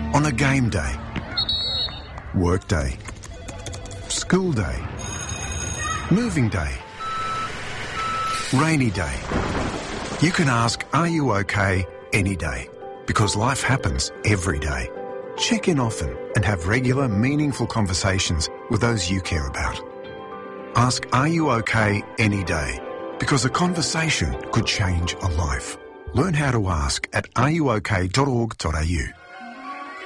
On a game day, work day, school day, moving day, rainy day. You can ask, are you okay, any day, because life happens every day. Check in often and have regular, meaningful conversations with those you care about. Ask, are you okay, any day, because a conversation could change a life. Learn how to ask at areyouok.org.au.